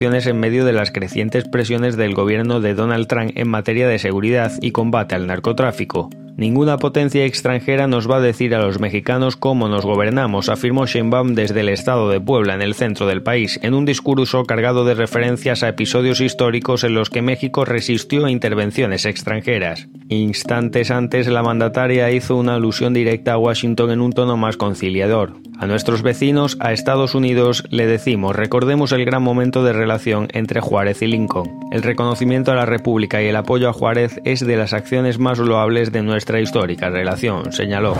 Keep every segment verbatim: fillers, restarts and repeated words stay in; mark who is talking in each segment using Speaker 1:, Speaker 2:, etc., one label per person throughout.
Speaker 1: en medio de las crecientes presiones del gobierno de Donald Trump en materia de seguridad y combate al narcotráfico. Ninguna potencia extranjera nos va a decir a los mexicanos cómo nos gobernamos, afirmó Sheinbaum desde el estado de Puebla, en el centro del país, en un discurso cargado de referencias a episodios históricos en los que México resistió a intervenciones extranjeras. Instantes antes, la mandataria hizo una alusión directa a Washington en un tono más conciliador. A nuestros vecinos, a Estados Unidos, le decimos, recordemos el gran momento de relación entre Juárez y Lincoln. El reconocimiento a la República y el apoyo a Juárez es de las acciones más loables de nuestra histórica relación, señaló.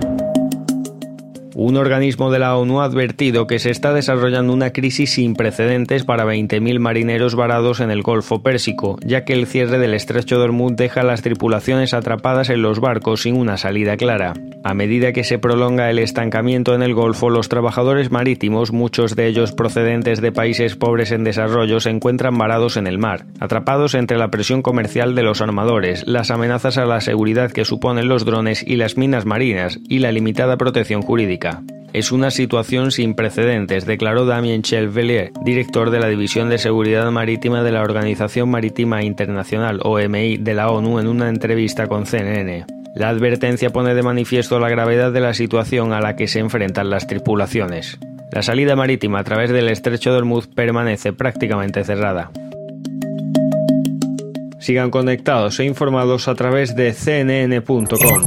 Speaker 1: Un organismo de la ONU ha advertido que se está desarrollando una crisis sin precedentes para veinte mil marineros varados en el Golfo Pérsico, ya que el cierre del estrecho de Hormuz deja a las tripulaciones atrapadas en los barcos sin una salida clara. A medida que se prolonga el estancamiento en el Golfo, los trabajadores marítimos, muchos de ellos procedentes de países pobres en desarrollo, se encuentran varados en el mar, atrapados entre la presión comercial de los armadores, las amenazas a la seguridad que suponen los drones y las minas marinas, y la limitada protección jurídica. Es una situación sin precedentes, declaró Damien Chevalier, director de la División de Seguridad Marítima de la Organización Marítima Internacional, O M I, de la ONU en una entrevista con C N N. La advertencia pone de manifiesto la gravedad de la situación a la que se enfrentan las tripulaciones. La salida marítima a través del estrecho de Hormuz permanece prácticamente cerrada. Sigan conectados e informados a través de C N N punto com.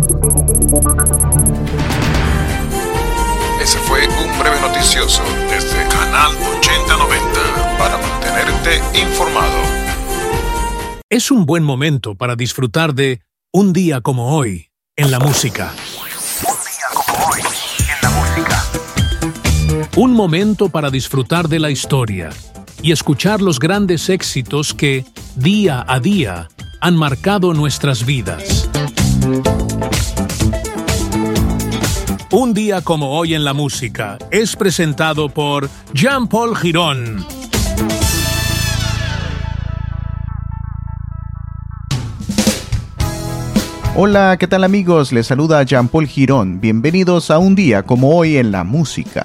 Speaker 2: Ese fue un breve noticioso desde Canal ochenta noventa para mantenerte informado.
Speaker 3: Es un buen momento para disfrutar de Un día como hoy en la música.
Speaker 2: Un día como hoy en la música.
Speaker 3: Un momento para disfrutar de la historia y escuchar los grandes éxitos que, día a día, han marcado nuestras vidas. Un día como hoy en la música es presentado por Jean-Paul Girón.
Speaker 4: Hola, ¿qué tal amigos? Les saluda Jean-Paul Girón. Bienvenidos a Un día como hoy en la música.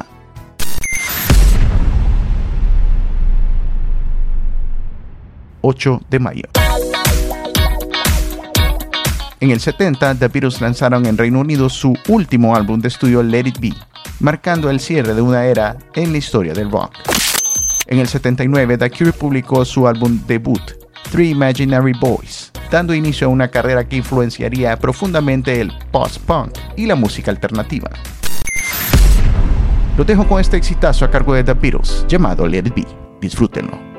Speaker 4: ocho de mayo. En el setenta, The Beatles lanzaron en Reino Unido su último álbum de estudio Let It Be, marcando el cierre de una era en la historia del rock. En el setenta y nueve, The Cure publicó su álbum debut, Three Imaginary Boys, dando inicio a una carrera que influenciaría profundamente el post-punk y la música alternativa. Lo dejo con este exitazo a cargo de The Beatles, llamado Let It Be. Disfrútenlo.